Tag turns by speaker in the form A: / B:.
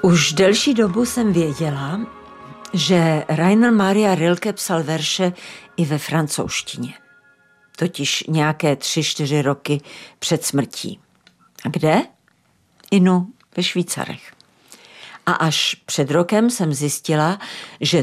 A: Už delší dobu jsem věděla, že Rainer Maria Rilke psal verše i ve francouzštině. Totiž nějaké 3-4 roky před smrtí. A kde? Ve Švýcarech. A až před rokem jsem zjistila, že